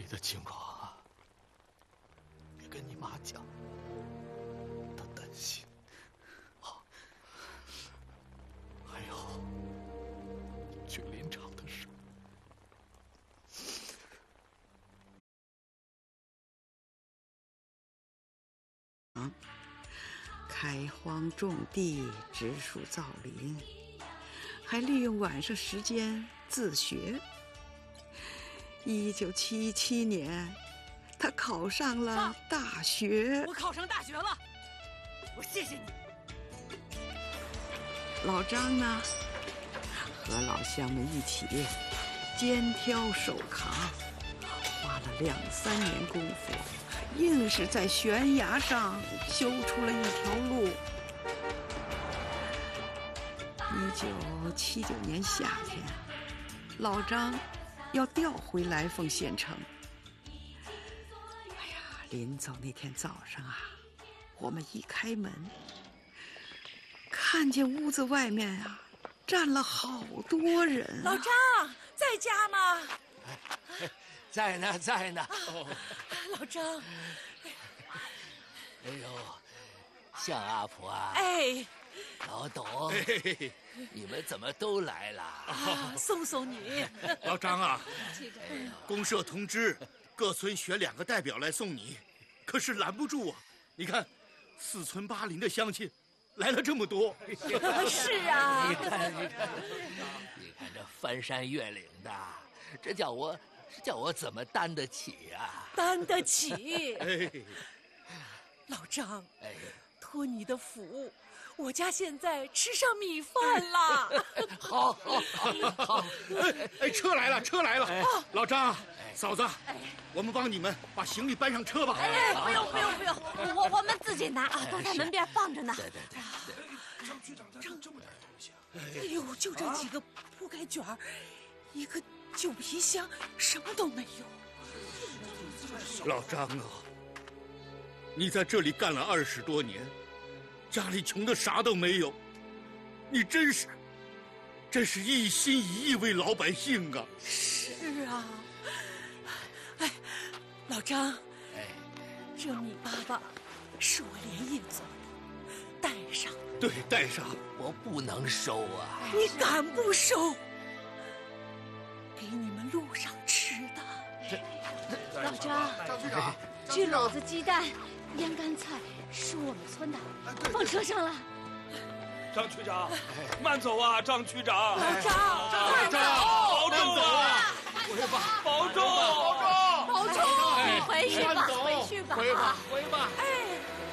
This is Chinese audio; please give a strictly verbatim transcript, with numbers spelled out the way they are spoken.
的情况啊，别跟你妈讲，她担心。好，还有去林场的事。 嗯，开荒种地，植树造林，还利用晚上时间自学。一九七七年，他考上了大学。 我考上大学了，我谢谢你。 老张呢，和老乡们一起肩挑手扛，花了两三年功夫，硬是在悬崖上修出了一条路。一九七九年夏天，老张要调回来凤县城。哎呀，临走那天早上啊，我们一开门，看见屋子外面啊站了好多人、啊。 老张在家吗？ 哎，在呢，在呢。 哦、老张， 哎呦，向阿婆啊！ 哎， 老董，哎、你们怎么都来了？ 啊，送送你。 老张啊，公社通知各村选两个代表来送你，可是拦不住啊！你看，四村八邻的乡亲来了这么多。 是啊， 你看，你看，你看这翻山越岭的，这叫我，这叫我怎么担得起啊？ 担得起。 哎， 老张， 哎， 托你的福，我家现在吃上米饭了。 好，好，好，好！ 哎哎，车来了，车来了！哎、老张，哎、嫂子，哎、我们帮你们把行李搬上车吧。 哎，不用，不用，不用，我我们自己拿啊，都在门边放着呢。 对对对。 张局长带了这么点东西啊！ 哎呦，就这几个铺盖卷儿，一个旧皮箱，什么都没有。 老张啊，你在这里干了二十多年，家里穷的啥都没有，你真是，真是一心一意为老百姓啊！ 是啊，哎，老张， 哎， 这米粑粑是我连夜做的，带上。 对，带上。 我不能收啊！ 你敢不收？给你们路上吃的。 老张， 张局长， 这篓子鸡蛋、腌干菜是我们村的，放车上了。 张区长，慢走啊，张区长。 老张， 老张，保重啊！ 回吧， 保重， 保重，保重，回去吧，回去吧， 回吧，回吧。 哎。